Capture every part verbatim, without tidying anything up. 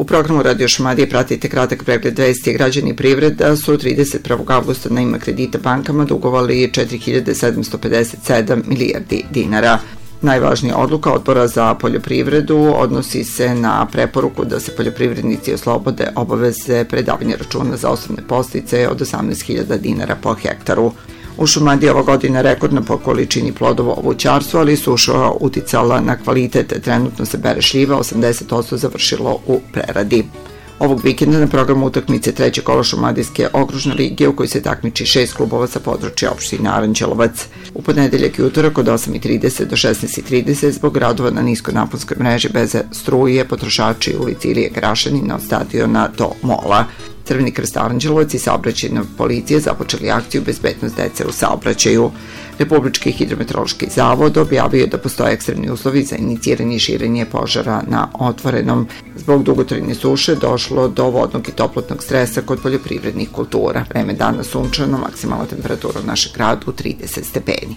U programu Radio Šumadije pratite kratak pregled vesti. Građani i privreda su trideset prvog avgusta na ime kredita bankama dugovali četiri hiljade sedamsto pedeset sedam milijardi dinara. Najvažnija odluka Odbora za poljoprivredu odnosi se na preporuku da se poljoprivrednici oslobode obaveze predavanja računa za osnovne podsticaje od osamnaest hiljada dinara po hektaru. U Šumadiji ova godina rekordna po količini plodova u voćarstvu, ali suša uticala na kvalitet. Trenutno se bere šljiva, osamdeset posto završilo u preradi. Ovog vikenda na programu utakmice treće kolo Šumadijske okružne lige u kojoj se takmiči šest klubova sa područja opštine Aranđelovac. U ponedeljak i utorak od osam i trideset do šesnaest i trideset zbog radova na niskonaponskoj mreži bez struje potrošači u ulici Ilije Grašanina od stadiona do mola. Crveni krst Aranđelovac i saobraćajna policija započeli akciju Bezbednost dece u saobraćaju. Republički hidrometeorološki zavod objavio da postoje ekstremni uslovi za iniciranje i širenje požara na otvorenom. Zbog dugotrajne suše došlo do vodnog i toplotnog stresa kod poljoprivrednih kultura. Vreme dana sunčano, maksimalna temperatura u našem gradu trideset stepeni.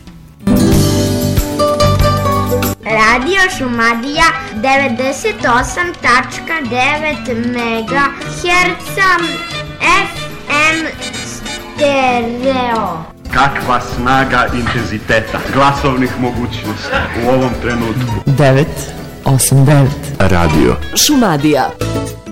Radio Šumadija devedeset osam tačka devet megaherca F M stereo. Kakva snaga intenziteta glasovnih mogućnosti u ovom trenutku. devet osam devet Radio Šumadija.